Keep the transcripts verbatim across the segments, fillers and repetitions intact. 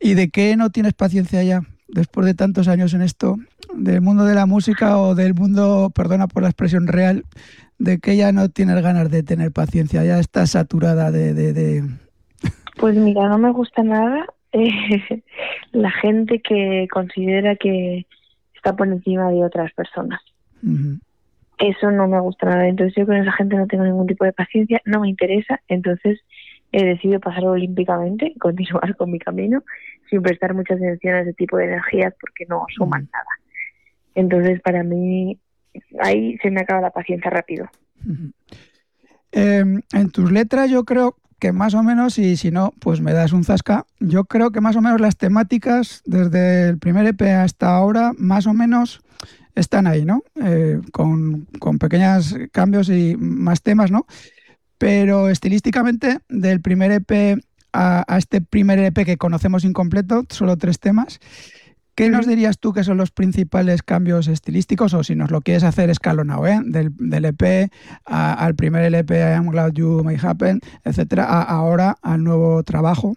¿Y de qué no tienes paciencia ya, después de tantos años en esto, del mundo de la música o del mundo, perdona por la expresión real, de que ya no tienes ganas de tener paciencia, ya estás saturada de... de, de... Pues mira, no me gusta nada eh, la gente que considera que está por encima de otras personas. Uh-huh. Eso no me gusta nada, entonces yo con esa gente no tengo ningún tipo de paciencia, no me interesa, entonces he decidido pasar olímpicamente, continuar con mi camino, sin prestar mucha atención a ese tipo de energías porque no suman uh-huh. nada. Entonces para mí ahí se me acaba la paciencia rápido. Uh-huh. Eh, en tus letras yo creo que más o menos, y si no, pues me das un zasca, yo creo que más o menos las temáticas desde el primer E P hasta ahora, más o menos están ahí, ¿no? Eh, con, con pequeños cambios y más temas, ¿no? Pero estilísticamente, del primer E P a, a este primer E P que conocemos incompleto, solo tres temas, ¿qué uh-huh. nos dirías tú que son los principales cambios estilísticos? O si nos lo quieres hacer escalonado, ¿eh? Del, del E P a, al primer L P, I Am Glad You May Happen, etcétera, a ahora al nuevo trabajo.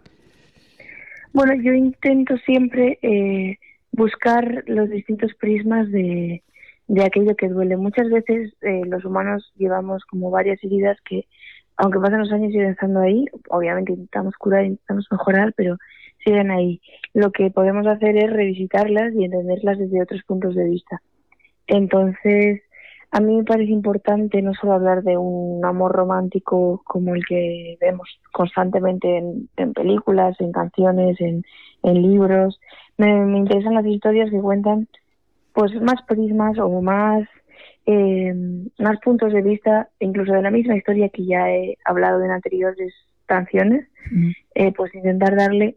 Bueno, yo intento siempre eh, buscar los distintos prismas de, de aquello que duele. Muchas veces eh, los humanos llevamos como varias heridas que, aunque pasen los años, siguen estando ahí. Obviamente intentamos curar, intentamos mejorar, pero siguen ahí. Lo que podemos hacer es revisitarlas y entenderlas desde otros puntos de vista. Entonces, a mí me parece importante no solo hablar de un amor romántico como el que vemos constantemente en, en películas, en canciones, en, en libros. Me, me interesan las historias que cuentan pues más prismas o más, eh, más puntos de vista, incluso de la misma historia que ya he hablado en anteriores canciones, mm. eh, pues intentar darle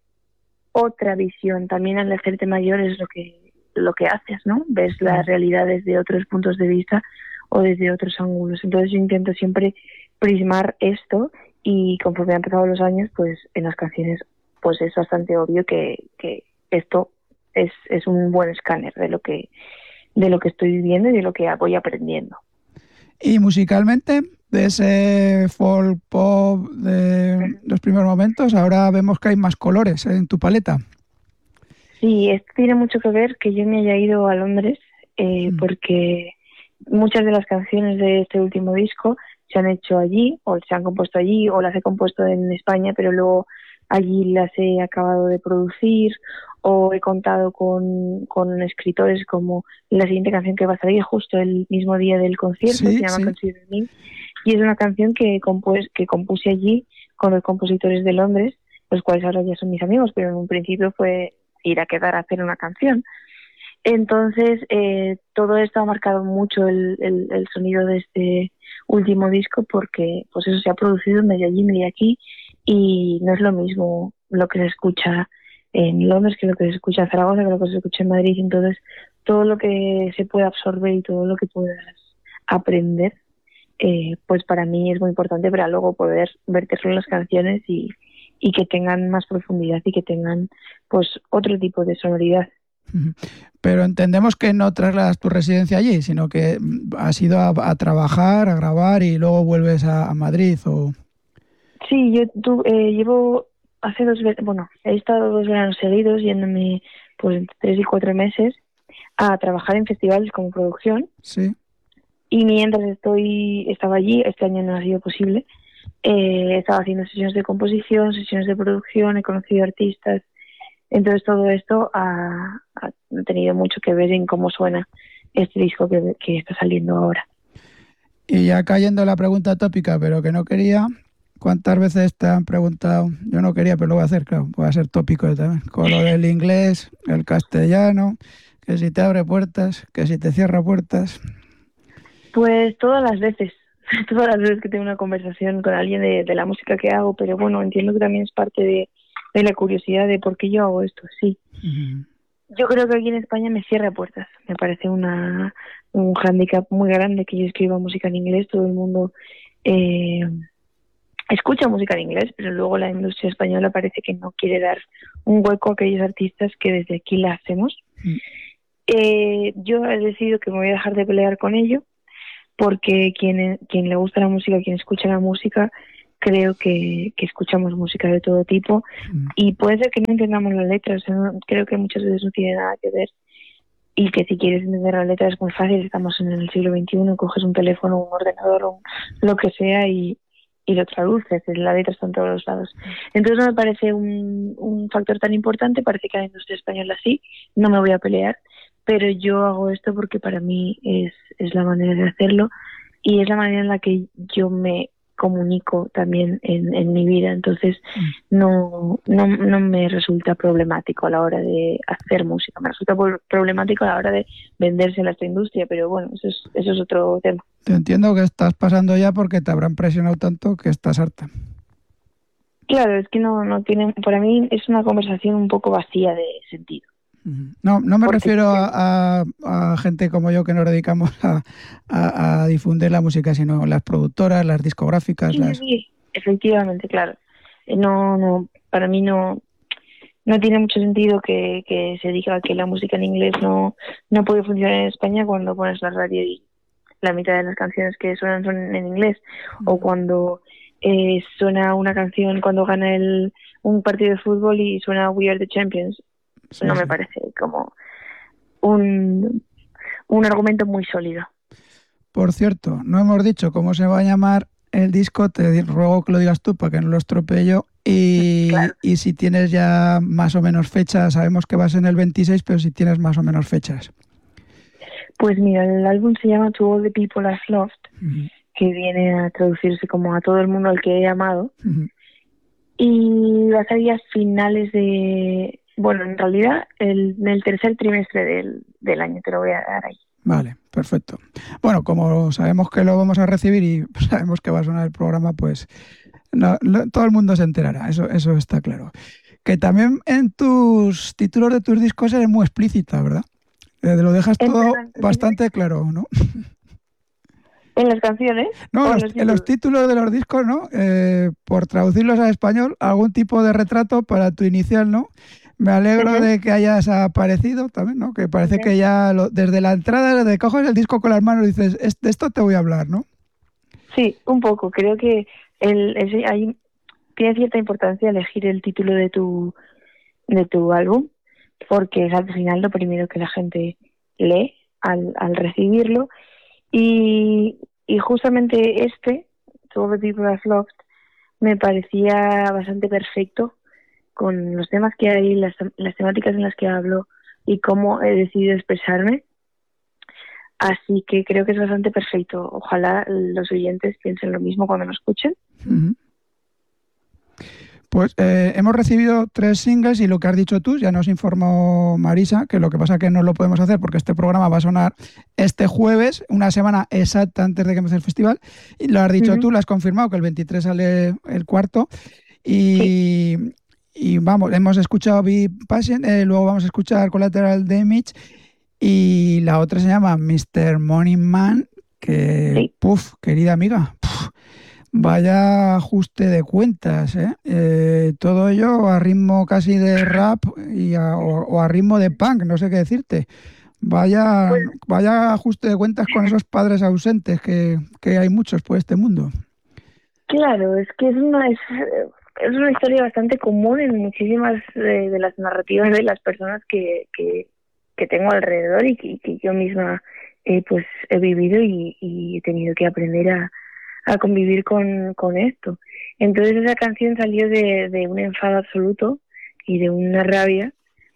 otra visión. También al hacerte mayor es lo que lo que haces, ¿no? Ves la realidad desde otros puntos de vista o desde otros ángulos. Entonces yo intento siempre prismar esto y conforme han pasado los años, pues en las canciones pues es bastante obvio que, que esto es, es un buen escáner de lo que de lo que estoy viviendo y de lo que voy aprendiendo. Y musicalmente, de ese folk pop de los primeros momentos, ahora vemos que hay más colores en tu paleta. Sí, esto tiene mucho que ver que yo me haya ido a Londres, eh, mm. porque muchas de las canciones de este último disco se han hecho allí, o se han compuesto allí, o las he compuesto en España, pero luego allí las he acabado de producir, o he contado con, con escritores como la siguiente canción que va a salir justo el mismo día del concierto, sí, se llama sí. Consider Me, y es una canción que, compus, que compuse allí con los compositores de Londres, los cuales ahora ya son mis amigos, pero en un principio fue ir a quedar a hacer una canción. Entonces, eh, todo esto ha marcado mucho el, el, el sonido de este último disco porque pues eso se ha producido medio allí, medio aquí, y no es lo mismo lo que se escucha en Londres que lo que se escucha en Zaragoza, que lo que se escucha en Madrid. Entonces, todo lo que se puede absorber y todo lo que puedas aprender, eh, pues para mí es muy importante para luego poder verterlo en las canciones y y que tengan más profundidad y que tengan pues otro tipo de sonoridad. Pero entendemos que no trasladas tu residencia allí, sino que has ido a, a trabajar, a grabar y luego vuelves a, a Madrid. ¿O? Sí, yo tu, eh, llevo hace dos veces, bueno, he estado dos veranos seguidos yéndome pues entre tres y cuatro meses a trabajar en festivales como producción. Sí. Y mientras estoy estaba allí, este año no ha sido posible, Eh, estaba haciendo sesiones de composición, sesiones de producción, he conocido artistas, entonces todo esto ha, ha tenido mucho que ver en cómo suena este disco que, que está saliendo ahora. Y ya cayendo en la pregunta tópica, pero que no quería, ¿cuántas veces te han preguntado? Yo no quería, pero lo voy a hacer, claro, voy a ser tópico también, con lo del inglés, el castellano, que si te abre puertas, que si te cierra puertas. Pues todas las veces. Todas las veces que tengo una conversación con alguien de, de la música que hago, pero bueno, entiendo que también es parte de, de la curiosidad de por qué yo hago esto, sí. Uh-huh. Yo creo que aquí en España me cierra puertas, me parece una un hándicap muy grande que yo escriba música en inglés, todo el mundo eh, escucha música en inglés, pero luego la industria española parece que no quiere dar un hueco a aquellos artistas que desde aquí la hacemos. Uh-huh. Eh, yo he decidido que me voy a dejar de pelear con ello, porque quien, quien le gusta la música, quien escucha la música, creo que, que escuchamos música de todo tipo mm. y puede ser que no entendamos las letras, o sea, no, creo que muchas veces no tiene nada que ver y que si quieres entender la letra es muy fácil, estamos en el siglo veintiuno, coges un teléfono, un ordenador o lo que sea y, y lo traduces, la letra está en todos los lados. Entonces no me parece un, un factor tan importante, parece que a la industria española sí, no me voy a pelear, pero yo hago esto porque para mí es, es la manera de hacerlo y es la manera en la que yo me comunico también en, en mi vida, entonces no, no no me resulta problemático a la hora de hacer música, me resulta problemático a la hora de vendérsela a esta industria, pero bueno, eso es, eso es otro tema. Te entiendo que estás pasando ya porque te habrán presionado tanto que estás harta. Claro, es que no, no tiene, para mí es una conversación un poco vacía de sentido. No, no me Porque refiero a, a, a gente como yo que nos dedicamos a, a, a difundir la música, sino las productoras, las discográficas. Sí, las... sí, efectivamente, claro. No, no, para mí no, no tiene mucho sentido que, que se diga que la música en inglés no, no puede funcionar en España cuando pones la radio y la mitad de las canciones que suenan son en inglés, mm. o cuando eh, suena una canción cuando gana el, un partido de fútbol y suena We Are the Champions. Sí, no sí. me parece como un, un argumento muy sólido. Por cierto, no hemos dicho cómo se va a llamar el disco, te ruego que lo digas tú para que no lo estropee yo. Y, claro. y si tienes ya más o menos fechas, sabemos que vas en el veintiséis, pero si tienes más o menos fechas. Pues mira, el álbum se llama To All the People I've Loved, uh-huh. que viene a traducirse como a todo el mundo al que he amado. Uh-huh. Y va a salir a finales de... Bueno, en realidad, el, en el tercer trimestre del, del año te lo voy a dar ahí. Vale, perfecto. Bueno, como sabemos que lo vamos a recibir y sabemos que va a sonar el programa, pues no, no, todo el mundo se enterará, eso, eso está claro. Que también en tus títulos de tus discos eres muy explícita, ¿verdad? Eh, lo dejas todo bastante claro, ¿no? ¿En las canciones? No, los, en los títulos de los discos, ¿no? Eh, por traducirlos al español, algún tipo de retrato para tu inicial, ¿no? Me alegro uh-huh. de que hayas aparecido también, ¿no? Que parece uh-huh. que ya lo, desde la entrada, desde coges el disco con las manos y dices, de esto te voy a hablar, ¿no? Sí, un poco. Creo que el, el, hay, tiene cierta importancia elegir el título de tu, de tu álbum, porque es al final lo primero que la gente lee al, al recibirlo. Y, y justamente este, To All the People I've Loved, me parecía bastante perfecto con los temas que hay, las, las temáticas en las que hablo y cómo he decidido expresarme. Así que creo que es bastante perfecto. Ojalá los oyentes piensen lo mismo cuando lo escuchen. Uh-huh. Pues eh, hemos recibido tres singles y lo que has dicho tú, ya nos informó Marisa, que lo que pasa es que no lo podemos hacer porque este programa va a sonar este jueves, una semana exacta antes de que empiece el festival. Y lo has dicho uh-huh. tú, lo has confirmado, que el veintitrés sale el cuarto. Y... Sí. Y vamos, hemos escuchado Be Patient, eh, luego vamos a escuchar Collateral Damage y la otra se llama mister Money Man, que, sí. puf, querida amiga, puf, vaya ajuste de cuentas, ¿eh? Eh, todo ello a ritmo casi de rap y a, o, o a ritmo de punk, no sé qué decirte. Vaya, pues, vaya ajuste de cuentas con esos padres ausentes que, que hay muchos por este mundo. Claro, es que es una... Es... Es una historia bastante común en muchísimas de, de las narrativas de las personas que, que, que tengo alrededor y que, que yo misma eh, pues he vivido y, y he tenido que aprender a, a convivir con, con esto. Entonces esa canción salió de, de un enfado absoluto y de una rabia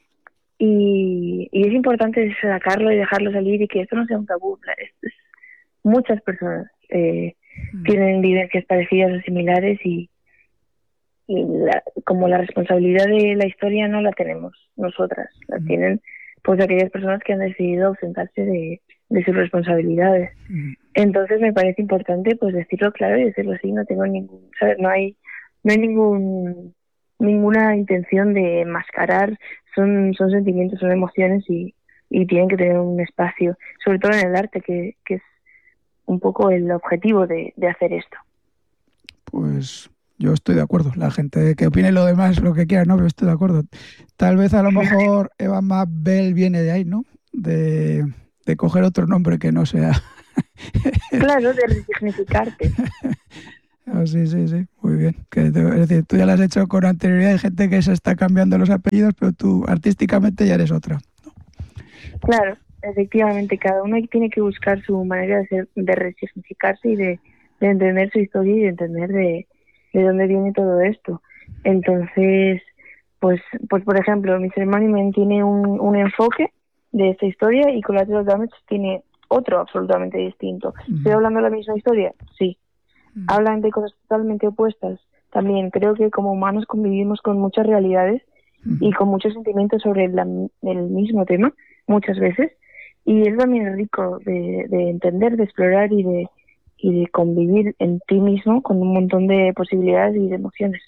y, y es importante sacarlo y dejarlo salir y que esto no sea un tabú. Es, es, muchas personas eh, mm. tienen vivencias parecidas o similares y y la, como la responsabilidad de la historia no la tenemos nosotras, la mm. tienen pues aquellas personas que han decidido ausentarse de, de sus responsabilidades. Mm. Entonces me parece importante pues decirlo claro y decirlo así, no tengo ningún, ¿sabes? No hay, no hay ningún ninguna intención de mascarar, son, son sentimientos, son emociones y, y tienen que tener un espacio, sobre todo en el arte, que, que es un poco el objetivo de, de hacer esto. Pues yo estoy de acuerdo. La gente que opine lo demás, lo que quiera, no, pero estoy de acuerdo. Tal vez a lo mejor Eva Mabel viene de ahí, ¿no? De, de coger otro nombre que no sea... Claro, de resignificarte. Ah, sí, sí, sí, muy bien. Que te- es decir, tú ya lo has hecho con anterioridad, hay gente que se está cambiando los apellidos, pero tú artísticamente ya eres otra. Claro, efectivamente, cada uno tiene que buscar su manera de, ser, de resignificarse y de, de entender su historia y de entender de, de dónde viene todo esto. Entonces, pues, pues por ejemplo, mister Moneyman tiene un, un enfoque de esta historia y Collateral Damage tiene otro absolutamente distinto. ¿Estoy Ujú, hablando de la misma historia? Sí. ujú, ¿Hablan de cosas totalmente opuestas? También creo que como humanos convivimos con muchas realidades y ujú. con muchos sentimientos sobre la- el mismo tema muchas veces, y es también rico de, de entender, de explorar y de, y de convivir en ti mismo con un montón de posibilidades y de emociones.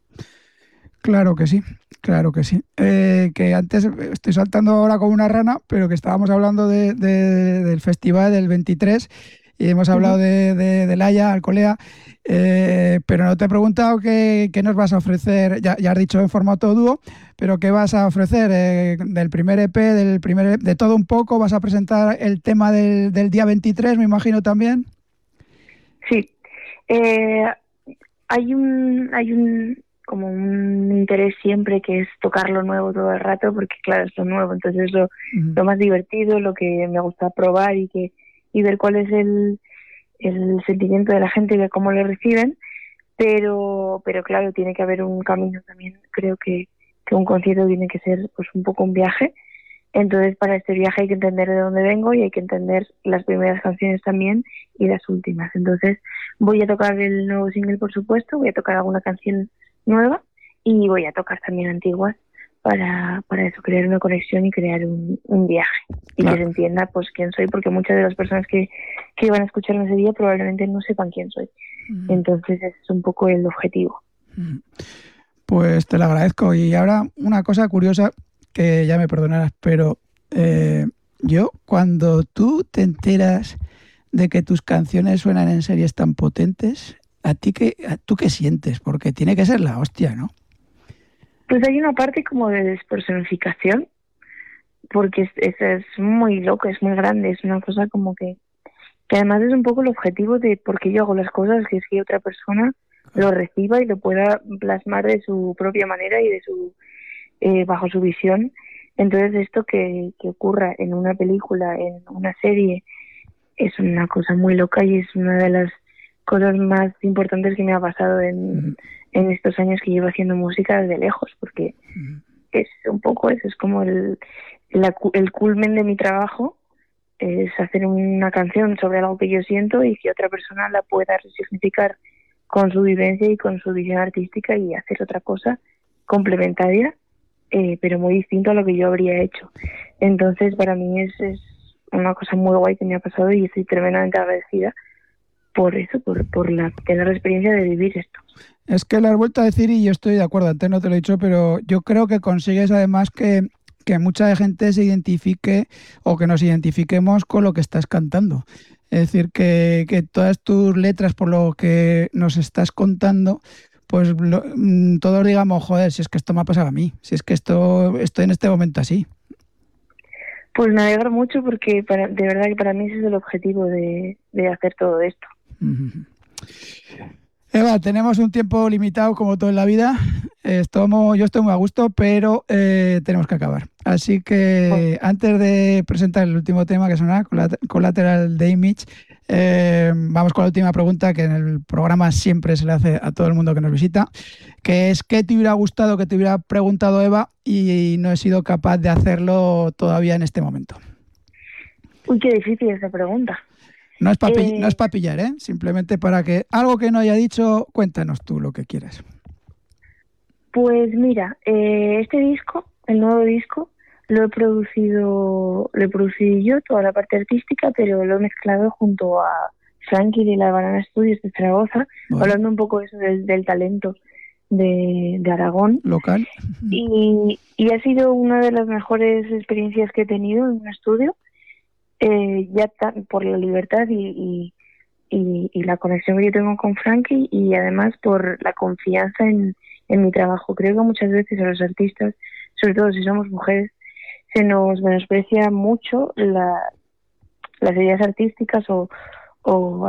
Claro que sí, claro que sí. Eh, que antes eh, estoy saltando ahora como una rana, pero que estábamos hablando de, de- del festival del veintitrés y hemos hablado Ujú. de, de, de Laia, Alcolea, eh, pero no te he preguntado qué, qué nos vas a ofrecer, ya, ya has dicho en formato dúo, pero qué vas a ofrecer eh, del primer E P, del primer, de todo un poco, vas a presentar el tema del, del día veintitrés, me imagino también. Sí, eh, hay un, hay un, como un interés siempre que es tocar lo nuevo todo el rato, porque claro, es lo nuevo, entonces es lo, Ujú. lo más divertido, lo que me gusta probar y que y ver cuál es el, el sentimiento de la gente y de cómo lo reciben, pero, pero claro, tiene que haber un camino también, creo que, que un concierto tiene que ser pues un poco un viaje, entonces para este viaje hay que entender de dónde vengo y hay que entender las primeras canciones también y las últimas, entonces voy a tocar el nuevo single por supuesto, voy a tocar alguna canción nueva y voy a tocar también antiguas para, para eso, crear una conexión y crear un, un viaje y que se Claro. entienda pues quién soy, porque muchas de las personas que, que van a escucharme ese día probablemente no sepan quién soy. Ujú. Entonces ese es un poco el objetivo. Ujú. Pues te lo agradezco. Y ahora una cosa curiosa, que ya me perdonarás, pero eh, yo cuando tú te enteras de que tus canciones suenan en series tan potentes, ¿a ti qué, a- tú qué sientes? Porque tiene que ser la hostia, ¿no? Pues hay una parte como de despersonificación, porque es, es, es muy loco, es muy grande, es una cosa como que, que además es un poco el objetivo de por qué yo hago las cosas, que es que otra persona lo reciba y lo pueda plasmar de su propia manera y de su eh, bajo su visión. Entonces esto que, que ocurra en una película, en una serie, es una cosa muy loca y es una de las cosas más importantes que me ha pasado en, Ujú, en estos años que llevo haciendo música desde lejos, porque ujú. es un poco eso, es como el, la, el culmen de mi trabajo, es hacer una canción sobre algo que yo siento y que otra persona la pueda resignificar con su vivencia y con su visión artística y hacer otra cosa complementaria, eh, pero muy distinto a lo que yo habría hecho. Entonces, para mí es, es una cosa muy guay que me ha pasado y estoy tremendamente agradecida por eso, por, por la, tener la experiencia de vivir esto. Es que lo has vuelto a decir y yo estoy de acuerdo, antes no te lo he dicho, pero yo creo que consigues además que, que mucha gente se identifique o que nos identifiquemos con lo que estás cantando. Es decir, que, que todas tus letras, por lo que nos estás contando, pues lo- mm, todos digamos, joder, si es que esto me ha pasado a mí, si es que esto estoy en este momento así. Pues me alegro mucho porque para, de verdad que para mí ese es el objetivo de, de hacer todo esto. Ujú. Eva, tenemos un tiempo limitado como todo en la vida. Estamos, yo estoy muy a gusto, pero eh, tenemos que acabar. Así Bueno, que antes de presentar el último tema que sonará, Collat- Collateral Damage, eh, vamos con la última pregunta que en el programa siempre se le hace a todo el mundo que nos visita, que es ¿qué te hubiera gustado que te hubiera preguntado Eva y no he sido capaz de hacerlo todavía en este momento? uy, qué difícil esa pregunta. No es para no es Eh, pa pillar, ¿eh? Simplemente para que algo que no haya dicho, cuéntanos tú lo que quieras. Pues mira, eh, este disco, el nuevo disco, lo he producido, lo he producido yo, toda la parte artística, pero lo he mezclado junto a Frankie de la Banana Studios de Zaragoza, Vale, hablando un poco de eso del, del talento de, de Aragón. local. Y, y ha sido una de las mejores experiencias que he tenido en un estudio, eh, ya ta- por la libertad y, y, y, y la conexión que yo tengo con Frankie y además por la confianza en, en mi trabajo. Creo que muchas veces a los artistas, sobre todo si somos mujeres, se nos menosprecia mucho la, las ideas artísticas o, o hay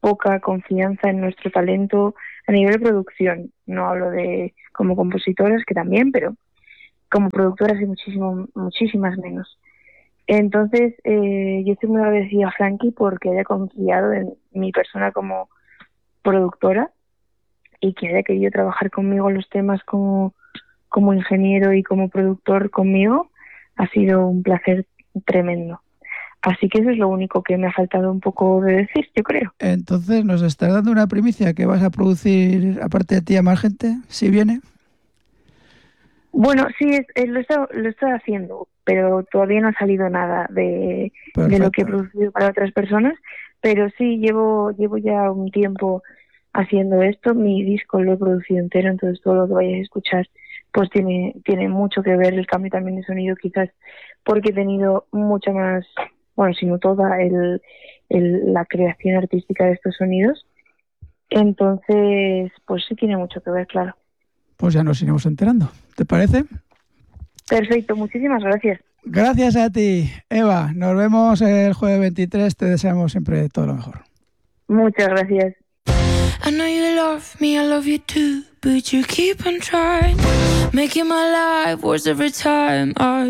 poca confianza en nuestro talento a nivel de producción. No hablo de como compositoras, que también, pero como productoras y muchísimo, muchísimas menos. Entonces, eh, yo estoy muy agradecida a Frankie porque haya confiado en mi persona como productora y que haya querido trabajar conmigo los temas como, como ingeniero y como productor conmigo. Ha sido un placer tremendo. Así que eso es lo único que me ha faltado un poco de decir, yo creo. Entonces, ¿nos estás dando una primicia que vas a producir, aparte de ti, a más gente, si viene? Bueno, sí, es, es, lo, estoy, lo estoy haciendo, pero todavía no ha salido nada de, de lo que he producido para otras personas, pero sí, llevo, llevo ya un tiempo haciendo esto. Mi disco lo he producido entero, entonces todo lo que vayas a escuchar pues tiene, tiene mucho que ver el cambio también de sonido, quizás porque he tenido mucha más... bueno, sino toda el, el, la creación artística de estos sonidos. Entonces, pues sí tiene mucho que ver, claro. Pues ya nos iremos enterando, ¿te parece? Perfecto, muchísimas gracias. Gracias a ti, Eva. Nos vemos el jueves veintitrés, te deseamos siempre todo lo mejor. Muchas gracias. I know you love me, I love you too, but you keep on trying, making my life worse every time I